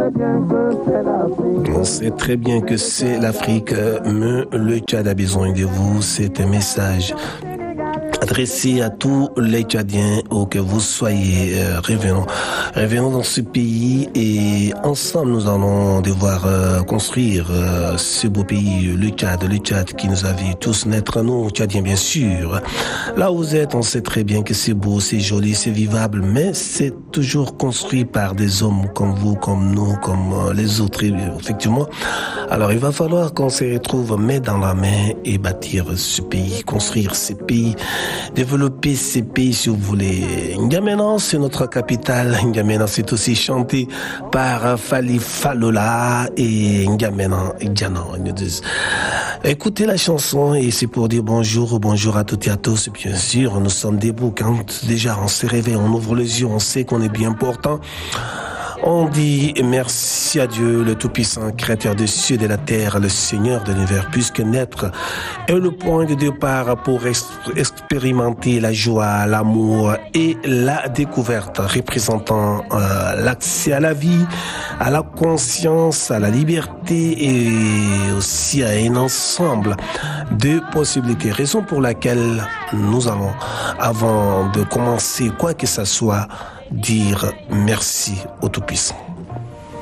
On sait très bien que c'est l'Afrique, mais le Tchad a besoin de vous. C'est un message adressé à tous les Tchadiens, où que vous soyez. Revenons dans ce pays et ensemble nous allons devoir construire ce beau pays, le Tchad qui nous a vu tous naître, nous Tchadiens bien sûr. Là où vous êtes, on sait très bien que c'est beau, c'est joli, c'est vivable, mais c'est toujours construit par des hommes comme vous, comme nous, comme les autres, effectivement. Alors il va falloir qu'on se retrouve main dans la main et bâtir ce pays, construire ce pays, développer ces pays si vous voulez. N'Djamena, c'est notre capitale. N'Djamena, c'est aussi chanté par Fally Falola et N'Djamena, N'Djana. Écoutez la chanson et c'est pour dire bonjour à toutes et à tous. Bien sûr, nous sommes debout quand déjà on se réveille, on ouvre les yeux, on sait qu'on est bien important. On dit merci à Dieu, le Tout-Puissant, Créateur des cieux et de la terre, le Seigneur de l'univers, puisque naître est le point de départ pour expérimenter la joie, l'amour et la découverte, représentant l'accès à la vie, à la conscience, à la liberté et aussi à un ensemble de possibilités. Raison pour laquelle nous allons, avant de commencer quoi que ce soit, dire merci au Tout-Puissant.